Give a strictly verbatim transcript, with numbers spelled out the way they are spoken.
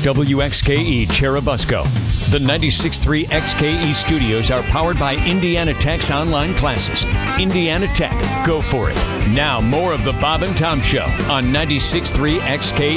W X K E Cherubusco. The ninety-six point three X K E studios are powered by Indiana Tech's online classes. Indiana Tech, go for it. Now more of the Bob and Tom Show on ninety-six point three X K E.